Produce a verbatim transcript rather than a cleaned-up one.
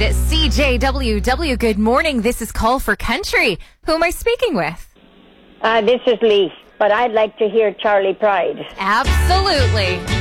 Pride, C J W W. Good morning. This is Call for Country. Who am I speaking with? Uh, this is Lee, but I'd like to hear Charlie Pride. Absolutely.